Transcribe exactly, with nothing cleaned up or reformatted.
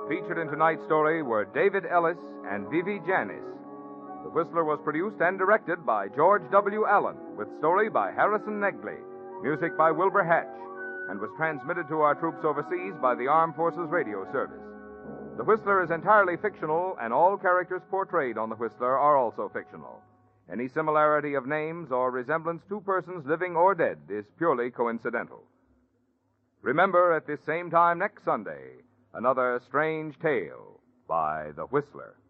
Featured in tonight's story were David Ellis and Vivi Janis. The Whistler was produced and directed by George W. Allen, with story by Harrison Negley, music by Wilbur Hatch, and was transmitted to our troops overseas by the Armed Forces Radio Service. The Whistler is entirely fictional, and all characters portrayed on The Whistler are also fictional. Any similarity of names or resemblance to persons living or dead is purely coincidental. Remember, at this same time next Sunday, another strange tale by The Whistler.